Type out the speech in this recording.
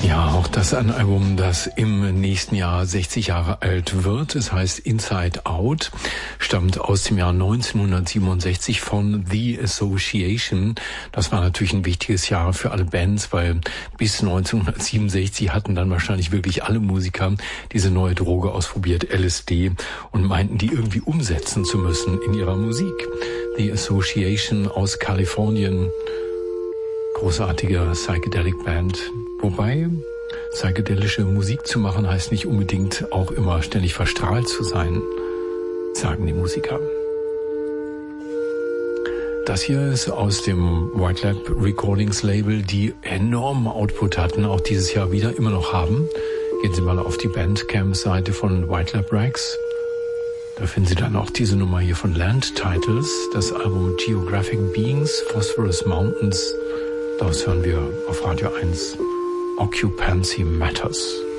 Ja, auch das ein Album, das im nächsten Jahr 60 Jahre alt wird. Es heißt Inside Out, stammt aus dem Jahr 1967 von The Association. Das war natürlich ein wichtiges Jahr für alle Bands, weil bis 1967 hatten dann wahrscheinlich wirklich alle Musiker diese neue Droge ausprobiert, LSD, und meinten, die irgendwie umsetzen zu müssen in ihrer Musik. The Association aus Kalifornien, großartige Psychedelic Band. Wobei, psychedelische Musik zu machen heißt nicht unbedingt auch immer ständig verstrahlt zu sein, sagen die Musiker. Das hier ist aus dem White Lab Recordings Label, die enormen Output hatten, auch dieses Jahr wieder immer noch haben. Gehen Sie mal auf die Bandcamp-Seite von White Lab Rex. Da finden Sie dann auch diese Nummer hier von Land Titles, das Album Geographic Beings, Phosphorus Mountains. Das hören wir auf Radio 1. Occupancy Matters.